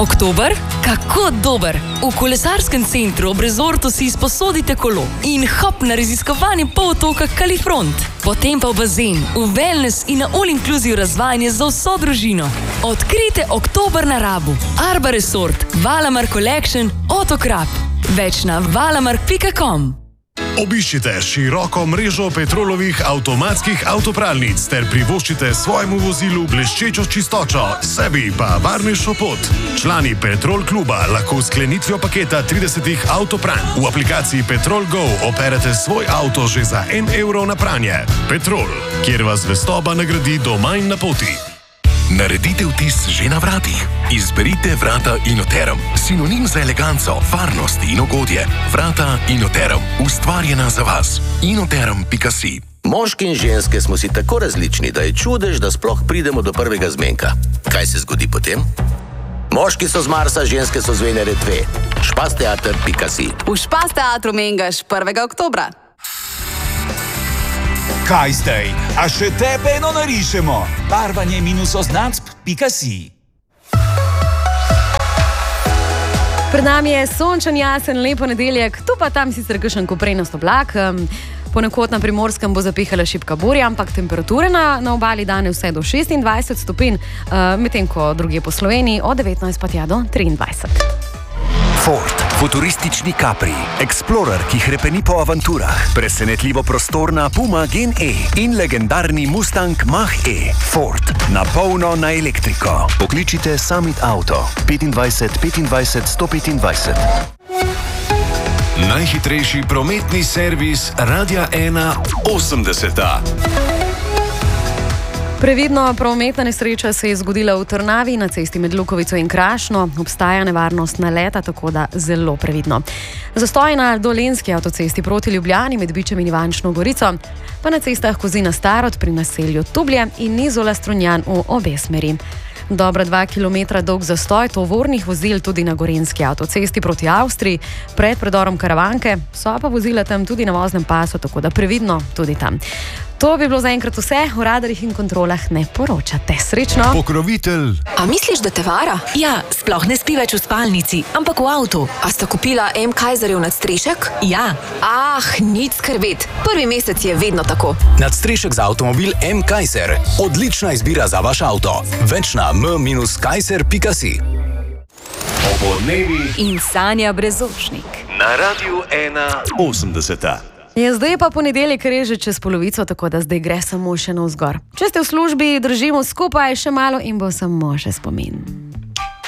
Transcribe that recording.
Oktober? Kako dober! V kolesarskem centru ob rezortu si izposodite kolo in hop na raziskovanje polotoka Kalifront. Potem pa v bazen, v wellness in na all-inclusive razvajanje za vso družino. Odkrijte oktober na Rabu. Arba Resort, Valamar Collection, Otokrap. Več na valamark.com. Obiščite široko mrežo Petrolovih avtomatskih avtopralnic ter privoščite svojemu vozilu bleščečo čistočo, sebi pa varnejšo pot. Člani Petrol kluba lahko s sklenitvijo paketa 30 avtopranj v aplikaciji Petrol Go operete svoj avto že za 1 evro na pranje. Petrol, kjer vas zvestoba nagradi doma in na poti. Naredite vtis že na vratih. Izberite vrata Inoterum. Sinonim za eleganco, varnost in ugodje. Vrata Inoterum. Ustvarjena za vas. Inoterum.si. Moški in ženske smo si tako različni, da je čudež, da sploh pridemo do prvega zmenka. Kaj se zgodi potem? Moški so z Marsa, ženske so z Venere 2. Špasteater.si. V Špasteatru mengaš 1. oktobra. Kaj zdaj? A še tebe eno narišemo? Barvanje -oznacb.si. Pred nami je sončen, jasen, lep ponedeljek, tu pa tam sicer kakšen koprenast oblak. Ponekod na Primorskem bo zapihala šibka burja, ampak temperature na obali danes vse do 26 stopinj, medtem ko drugje po Sloveniji od 19 pa tja do 23. Ford, futuristični Capri, Explorer, ki hrepeni po avanturah, presenetljivo prostorna Puma Gen E in legendarni Mustang Mach-E. Ford, na polno na elektriko. Pokličite Summit Auto 25 25 125. Najhitrejši prometni servis Radia 1 80. Previdno, prometna nesreča se je zgodila v Trnavi na cesti med Lukovico in Krašno. Obstaja nevarnost naleta, tako da zelo previdno. Zastoj na Dolenjski avtocesti proti Ljubljani med Bičem in Ivančno Gorico, pa na cestah Kozina Starod pri naselju Tublje in Izola Strunjan v obe smeri. Dobra 2 km dolg zastoj tovornih vozil tudi na Gorenjski avtocesti proti Avstriji, pred predorom Karavanke, so pa vozila tam tudi na voznem pasu, tako da previdno tudi tam. To bi bilo zaenkrat vse, o radarjih in kontrolah ne poročate. Srečno! Pokrovitelj. A misliš, da te vara? Ja, sploh ne spi več v spalnici, ampak v avtu. A sta kupila M. Kaiserjev nadstrešek? Ja. Nič skrbeti. Prvi mesec je vedno tako. Nadstrešek za avtomobil M. Kaiser. Odlična izbira za vaš avto. Več na m-kaiser.si. Obodnevi In Sanja Brezošnik. na Radiu 1 80. Je zdaj pa ponedeljek reže čez polovico, tako da zdaj gre samo še navzgor. Če ste v službi, držimo skupaj še malo in bo samo še spomin.